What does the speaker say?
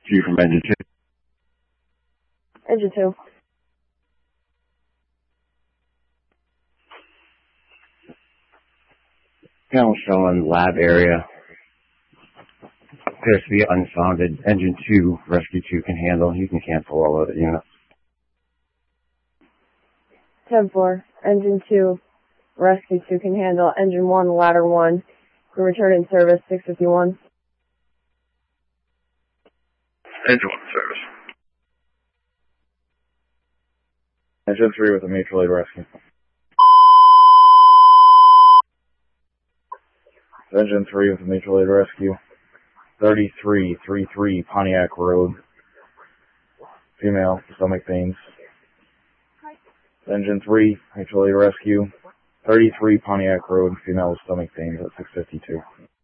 Two from engine 2. Engine 2. Panel showing lab area. Appears to be unfounded. Engine 2, Rescue 2 can handle. You can cancel all of the units. 10-4. Engine 2, Rescue 2 can handle. Engine 1, Ladder 1. We return in service 651. Engine 1 service. Engine 3 with a mutual aid rescue. Engine 3 with a mutual aid rescue. 3333 Pontiac Road. Female, stomach pains. Engine 3, mutual aid rescue. 33 Pontiac Road, female with stomach pains at 652.